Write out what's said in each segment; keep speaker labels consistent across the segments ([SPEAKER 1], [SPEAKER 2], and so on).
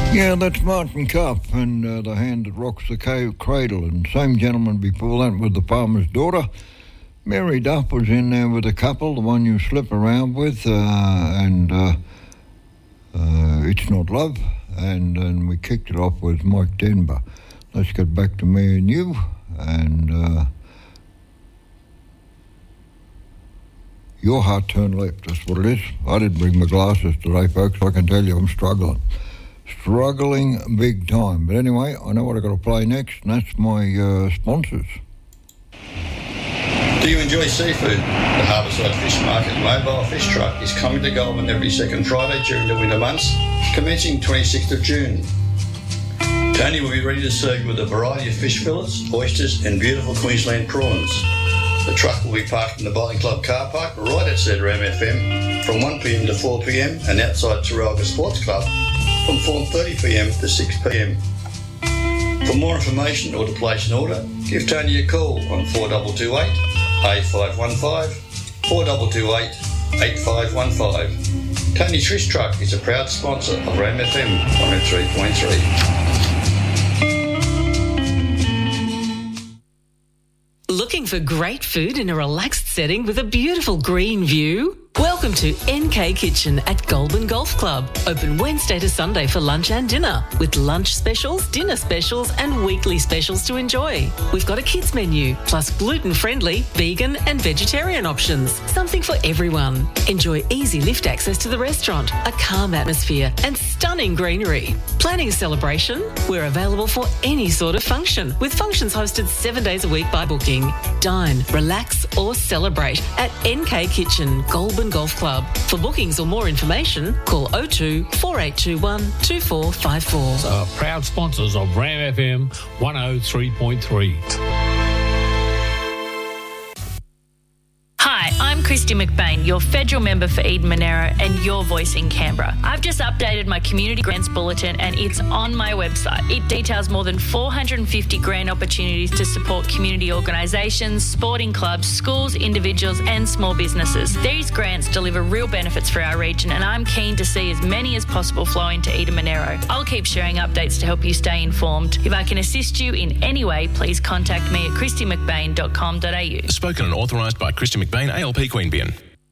[SPEAKER 1] Yeah, that's Martin Cup and The Hand That Rocks the Cradle. And same gentleman before that with The Farmer's Daughter. Mary Duff was in there with a couple, the one you slip around with, and It's Not Love. And we kicked it off with Mike Denver. Let's get back to Me and You. And Your Heart Turned Left, that's what it is. I didn't bring my glasses today, folks. I can tell you I'm struggling big time. But anyway, I know what I've got to play next, and that's my sponsors.
[SPEAKER 2] Do you enjoy seafood? The Harbourside Fish Market mobile fish truck is coming to Goulburn every second Friday during the winter months, commencing 26th of June. Tony will be ready to serve you with a variety of fish fillets, oysters and beautiful Queensland prawns. The truck will be parked in the Bowling Club car park right outside Ram FM from 1pm to 4pm and outside Terralga Sports Club from 4:30pm to 6pm. For more information or to place an order, give Tony a call on 4228 8515 4228 8515. Tony's Fish Truck is a proud sponsor of Ram FM 103.3.
[SPEAKER 3] Looking for great food in a relaxed setting with a beautiful green view? Welcome to NK Kitchen at Goulburn Golf Club. Open Wednesday to Sunday for lunch and dinner, with lunch specials, dinner specials and weekly specials to enjoy. We've got a kids menu, plus gluten-friendly, vegan and vegetarian options. Something for everyone. Enjoy easy lift access to the restaurant, a calm atmosphere and stunning greenery. Planning a celebration? We're available for any sort of function, with functions hosted 7 days a week by booking. Dine, relax or celebrate at NK Kitchen, Goulburn Golf Club. For bookings or more information, call 02 4821 2454.
[SPEAKER 4] Proud sponsors of Ram FM 103.3.
[SPEAKER 5] Hi, I'm Christy McBain, your federal member for Eden Monaro and your voice in Canberra. I've just updated my Community Grants Bulletin and it's on my website. It details more than 450 grant opportunities to support community organisations, sporting clubs, schools, individuals and small businesses. These grants deliver real benefits for our region and I'm keen to see as many as possible flow into Eden Monaro. I'll keep sharing updates to help you stay informed. If I can assist you in any way, please contact me at christymcbain.com.au.
[SPEAKER 6] Spoken and authorised by Christy McBain, ALP Queanbeyan.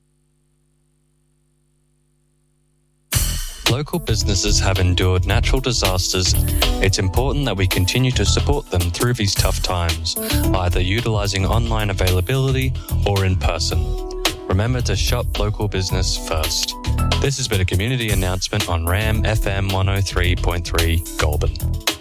[SPEAKER 7] Local businesses have endured natural disasters. It's important that we continue to support them through these tough times, either utilising online availability or in person. Remember to shop local business first. This has been a community announcement on Ram FM 103.3 Goulburn.